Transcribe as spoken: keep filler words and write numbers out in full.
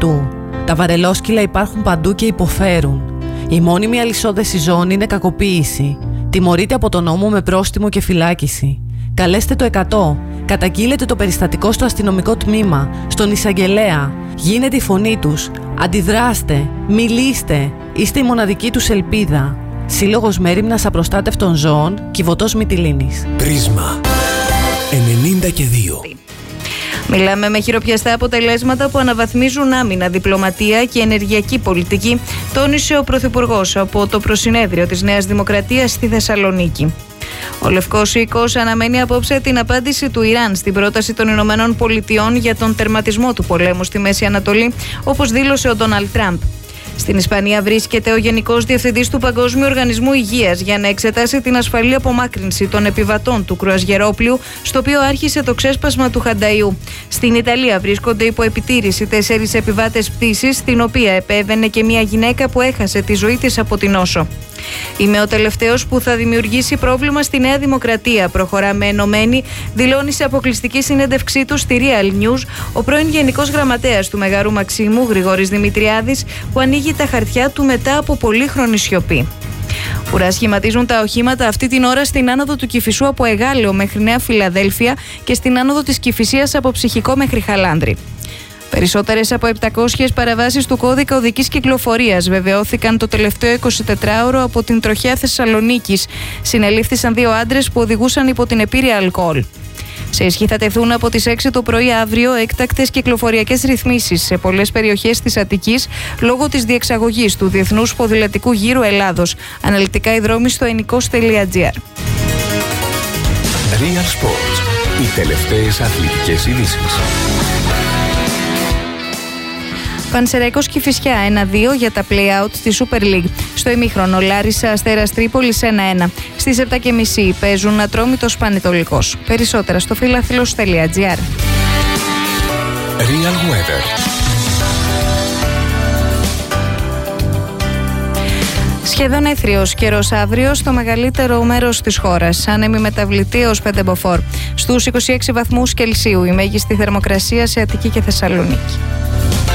Αττικού. Τα βαρελόσκυλα υπάρχουν παντού και υποφέρουν. Η μόνιμη αλυσόδεση ζώων είναι κακοποίηση. Τιμωρείται από τον νόμο με πρόστιμο και φυλάκιση. Καλέστε το εκατό. Καταγγείλετε το περιστατικό στο αστυνομικό τμήμα, στον εισαγγελέα. Γίνετε η φωνή τους. Αντιδράστε. Μιλήστε. Είστε η μοναδική τους ελπίδα. Σύλλογος Μέριμνας Απροστάτευτων Ζώων, Κιβωτός Μυτιλήνης. Πρίσμα ενενήντα και δύο. Μιλάμε με χειροπιαστά αποτελέσματα που αναβαθμίζουν άμυνα, διπλωματία και ενεργειακή πολιτική, τόνισε ο Πρωθυπουργός από το προσυνέδριο της Νέας Δημοκρατίας στη Θεσσαλονίκη. Ο Λευκός Οίκος αναμένει απόψε την απάντηση του Ιράν στην πρόταση των Ηνωμένων Πολιτειών για τον τερματισμό του πολέμου στη Μέση Ανατολή, όπως δήλωσε ο Ντόναλντ Τραμπ. Στην Ισπανία βρίσκεται ο Γενικός Διευθυντής του Παγκόσμιου Οργανισμού Υγείας για να εξετάσει την ασφαλή απομάκρυνση των επιβατών του κρουαζιερόπλοιου, στο οποίο άρχισε το ξέσπασμα του Χανταϊού. Στην Ιταλία βρίσκονται υπό επιτήρηση τέσσερις επιβάτες πτήσης, στην οποία επέβαινε και μια γυναίκα που έχασε τη ζωή της από την νόσο. Είμαι ο τελευταίος που θα δημιουργήσει πρόβλημα στη Νέα Δημοκρατία. Προχωράμε ενωμένοι, δηλώνει σε αποκλειστική συνέντευξή του στη Real News ο πρώην Γενικός Γραμματέας του Μεγάρου Μαξίμου, Γρηγόρης Δημητριάδης, που ανοίγει τα χαρτιά του μετά από πολύχρονη σιωπή. Ουρά σχηματίζουν τα οχήματα αυτή την ώρα στην άνοδο του Κηφισού από Εγάλεο μέχρι Νέα Φιλαδέλφια και στην άνοδο της Κηφισίας από Ψυχικό μέχρι Χαλάνδρη. Περισσότερες από επτακόσιες παραβάσεις του κώδικα οδικής κυκλοφορίας βεβαιώθηκαν το τελευταίο εικοσιτετράωρο από την τροχιά Θεσσαλονίκης. Συνελήφθησαν δύο άντρες που οδηγούσαν υπό την επίρρεια αλκοόλ. Σε ισχύ θα τεθούν από τις έξι το πρωί αύριο έκτακτες κυκλοφοριακές ρυθμίσεις σε πολλές περιοχές της Αττικής λόγω της διεξαγωγής του Διεθνούς Ποδηλατικού Γύρου Ελλάδος. Αναλυτικά οι δρόμοι στο ενικός τελεία τζι άρ. Real Sports. Οι τελευταίες αθλητικές ειδήσεις. Πανσεραϊκός Κηφισιά ένα δύο για τα play-out στη Super League. Στο ημίχρονο Λάρισα Αστέρας Τρίπολης ένα ένα. Στις επτά και μισή παίζουν Ατρόμητος Πανετολικός. Περισσότερα στο φιλάθλος τελεία τζι άρ. Real Weather. Σχεδόν έθριος καιρός αύριο στο μεγαλύτερο μέρος της χώρας. Άνεμη μεταβλητή έως πέντε μποφόρ. Στους είκοσι έξι βαθμούς Κελσίου η μέγιστη θερμοκρασία σε Αττική και Θεσσαλονίκη.